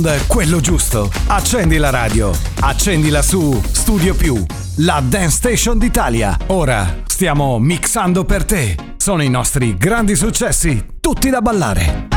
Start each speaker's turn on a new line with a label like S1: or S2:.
S1: quello giusto. Accendi la radio, accendila su Studio Più, la Dance Station d'Italia. Ora stiamo mixando per te. Sono i nostri grandi successi, tutti da ballare.